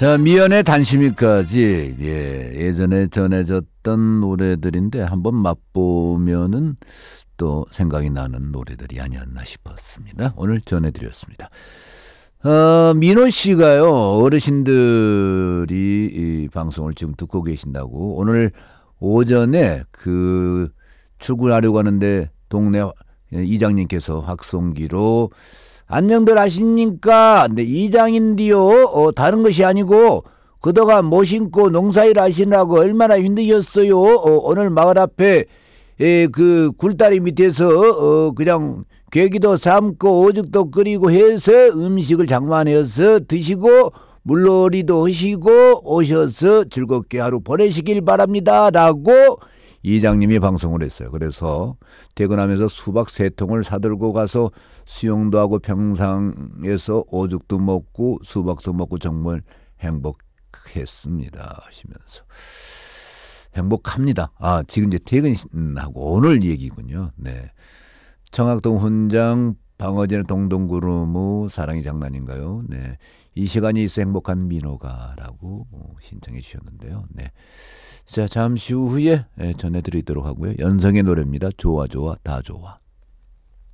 자, 미연의 단심이까지 예전에 전해졌던 노래들인데 한번 맛보면은 또 생각이 나는 노래들이 아니었나 싶었습니다. 오늘 전해드렸습니다. 민호 씨가요, 어르신들이 이 방송을 지금 듣고 계신다고 오늘 오전에 출근하려고 하는데 동네 이장님께서 확송기로 안녕들 하십니까? 네, 이장인데요. 다른 것이 아니고 그동안 못 신고 농사일 하시느라고 얼마나 힘드셨어요. 오늘 마을 앞에 굴다리 밑에서 그냥 괴기도 삶고 오죽도 끓이고 해서 음식을 장만해서 드시고 물놀이도 하시고 오셔서 즐겁게 하루 보내시길 바랍니다. 라고 이장님이 방송을 했어요. 그래서 퇴근하면서 수박 3통을 사들고 가서 수영도 하고 평상에서 오죽도 먹고 수박도 먹고 정말 행복했습니다 하시면서 행복합니다. 지금 이제 퇴근하고 오늘 얘기군요. 네. 청학동 훈장 방어진의 동동구르무 사랑이 장난인가요? 네. 이 시간이 있어 행복한 민호가라고 신청해 주셨는데요. 네. 자, 잠시 후에 전해드리도록 하고요. 연성의 노래입니다. 좋아 좋아 다 좋아.